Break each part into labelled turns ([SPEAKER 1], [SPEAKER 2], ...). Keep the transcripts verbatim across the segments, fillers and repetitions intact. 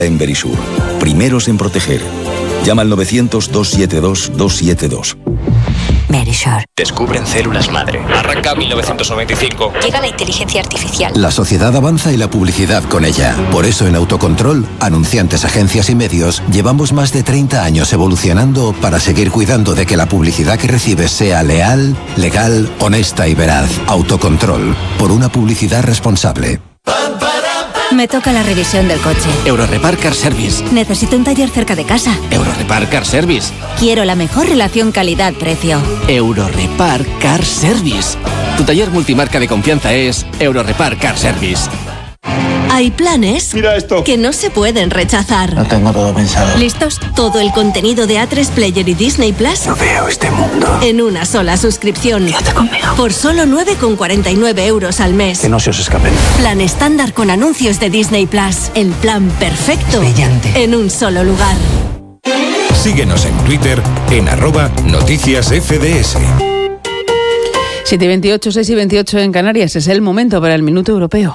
[SPEAKER 1] En Verisur, primeros en proteger. Llama al novecientos, doscientos setenta y dos, doscientos setenta y dos.
[SPEAKER 2] Verisur.
[SPEAKER 3] Descubren células madre. Arranca mil novecientos noventa y cinco.
[SPEAKER 2] Llega la inteligencia artificial.
[SPEAKER 4] La sociedad avanza y la publicidad con ella. Por eso en Autocontrol, anunciantes, agencias y medios, llevamos más de treinta años evolucionando para seguir cuidando de que la publicidad que recibes sea leal, legal, honesta y veraz. Autocontrol, por una publicidad responsable.
[SPEAKER 5] Me toca la revisión del coche.
[SPEAKER 6] Eurorepar Car Service.
[SPEAKER 5] Necesito un taller cerca de casa.
[SPEAKER 6] Eurorepar Car Service.
[SPEAKER 5] Quiero la mejor relación calidad-precio.
[SPEAKER 6] Eurorepar Car Service. Tu taller multimarca de confianza es Eurorepar Car Service.
[SPEAKER 7] Hay planes
[SPEAKER 8] Mira esto.
[SPEAKER 7] que no se pueden rechazar.
[SPEAKER 8] Lo tengo todo pensado.
[SPEAKER 7] ¿Listos? Todo el contenido de A tres Player y Disney Plus
[SPEAKER 8] No veo este mundo.
[SPEAKER 7] en una sola suscripción.
[SPEAKER 8] Quédate conmigo.
[SPEAKER 7] Por solo nueve con cuarenta y nueve euros al mes.
[SPEAKER 8] Que no se os escapen.
[SPEAKER 7] Plan estándar con anuncios de Disney Plus. El plan perfecto
[SPEAKER 8] Brillante.
[SPEAKER 7] en un solo lugar.
[SPEAKER 9] Síguenos en Twitter en arroba noticias F D S.
[SPEAKER 10] siete y veintiocho, seis y veintiocho en Canarias. Es el momento para el Minuto Europeo.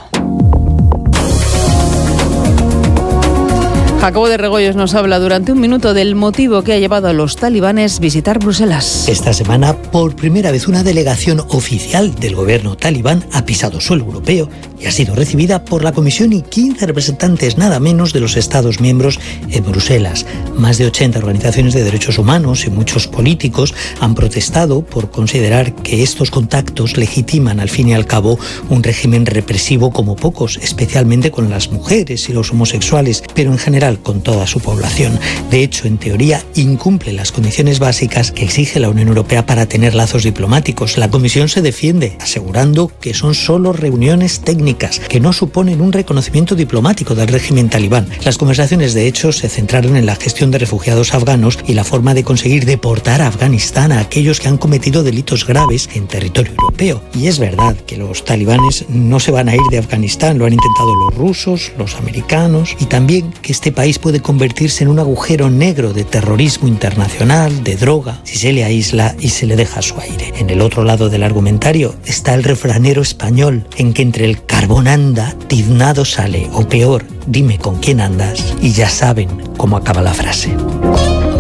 [SPEAKER 10] Jacobo de Regoyos nos habla durante un minuto del motivo que ha llevado a los talibanes a visitar Bruselas.
[SPEAKER 11] Esta semana, por primera vez, una delegación oficial del gobierno talibán ha pisado suelo europeo y ha sido recibida por la Comisión y quince representantes nada menos de los Estados miembros en Bruselas. Más de ochenta organizaciones de derechos humanos y muchos políticos han protestado por considerar que estos contactos legitiman al fin y al cabo un régimen represivo como pocos, especialmente con las mujeres y los homosexuales, pero en general con toda su población. De hecho, en teoría, incumple las condiciones básicas que exige la Unión Europea para tener lazos diplomáticos. La Comisión se defiende, asegurando que son solo reuniones técnicas, que no suponen un reconocimiento diplomático del régimen talibán. Las conversaciones, de hecho, se centraron en la gestión de refugiados afganos y la forma de conseguir deportar a Afganistán a aquellos que han cometido delitos graves en territorio europeo. Y es verdad que los talibanes no se van a ir de Afganistán, lo han intentado los rusos, los americanos, y también que este país puede convertirse en un agujero negro de terrorismo internacional, de droga, si se le aísla y se le deja su aire. En el otro lado del argumentario está el refranero español, en que entre el carbón anda, tiznado sale, o peor, dime con quién andas, y ya saben cómo acaba la frase.